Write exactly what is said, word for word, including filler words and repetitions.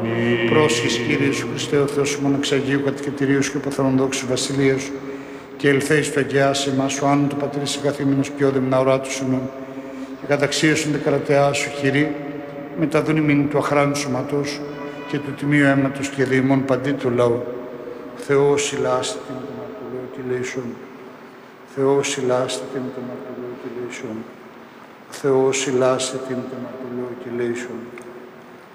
Πρόσχης Κύριε Ιησού Χριστέ, ο Θεός σου μοναξαγίου κατοικητηρίου σου και αποθανοδόξου βασιλείας σου, και ελθέεις του αγιάς εμάς, ο άνου του πατρίς εγκαθήμενος πιόδεμ να οράτου σου νου, και καταξίωσον δε καρατεά σου χειρή, μεταδούν ημίν του αχράνου σωματός σου, και του τιμίου αίματος και δεημών παντί του λαού. Θεός ηλάστη με το μαρτωλό και λέησον. Θεός ηλάστη με το μαρτωλό και λέησον. Θεός ηλάστη με το μαρτωλό και λέησον.